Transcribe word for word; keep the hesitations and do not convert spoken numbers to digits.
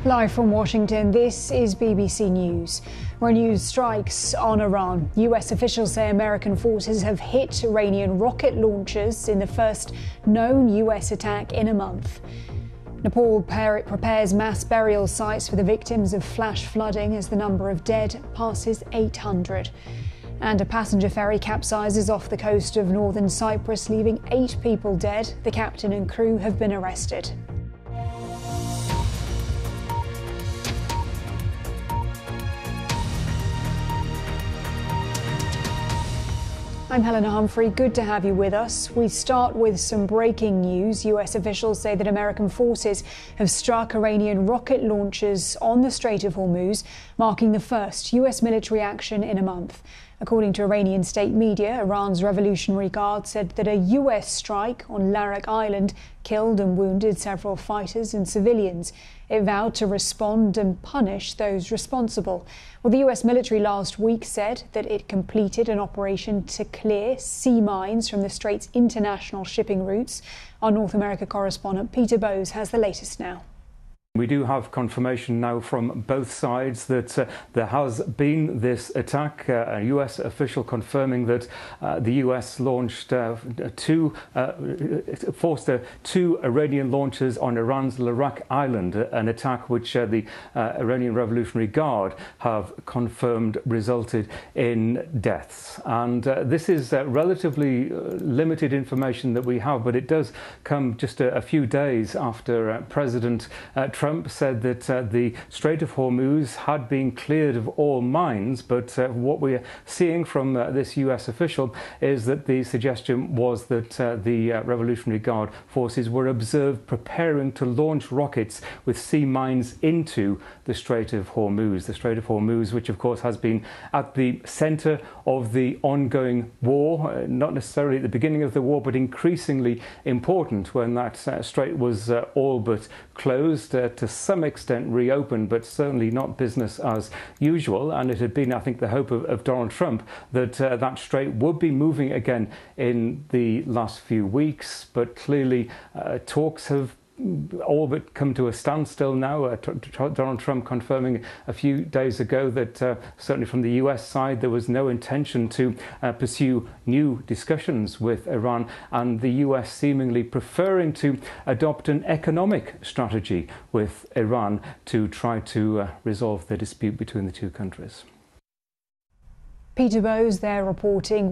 Live from Washington, this is B B C News. Where news strikes on Iran. U S officials say American forces have hit Iranian rocket launchers in the first known U S attack in a month. Nepal prepares mass burial sites for the victims of flash flooding as the number of dead passes eight hundred. And a passenger ferry capsizes off the coast of northern Cyprus, leaving eight people dead. The captain and crew have been arrested. I'm Helena Humphrey. Good to have you with us. We start with some breaking news. U S officials say that American forces have struck Iranian rocket launchers on the Strait of Hormuz, marking the first U S military action in a month. According to Iranian state media, Iran's Revolutionary Guard said that a U S strike on Larak Island killed and wounded several fighters and civilians. It vowed to respond and punish those responsible. Well, the U S military last week said that it completed an operation to clear sea mines from the Strait's international shipping routes. Our North America correspondent Peter Bowes has the latest now. We do have confirmation now from both sides that uh, there has been this attack. Uh, a U S official confirming that uh, the U S launched uh, two, uh, forced uh, two Iranian launches on Iran's Larak Island, an attack which uh, the uh, Iranian Revolutionary Guard have confirmed resulted in deaths. And uh, this is uh, relatively limited information that we have, but it does come just a, a few days after uh, President uh, Trump Trump said that uh, the Strait of Hormuz had been cleared of all mines, but uh, what we're seeing from uh, this U S official is that the suggestion was that uh, the uh, Revolutionary Guard forces were observed preparing to launch rockets with sea mines into the Strait of Hormuz. The Strait of Hormuz, which of course has been at the centre of the ongoing war, uh, not necessarily at the beginning of the war, but increasingly important when that uh, strait was uh, all but closed, uh, to some extent reopened, but certainly not business as usual. And it had been, I think, the hope of, of Donald Trump that uh, that strait would be moving again in the last few weeks. But clearly uh, talks have all but come to a standstill now. Uh, Donald Trump confirming a few days ago that uh, certainly from the U S side there was no intention to uh, pursue new discussions with Iran, and the U S seemingly preferring to adopt an economic strategy with Iran to try to uh, resolve the dispute between the two countries. Peter Bowes there reporting.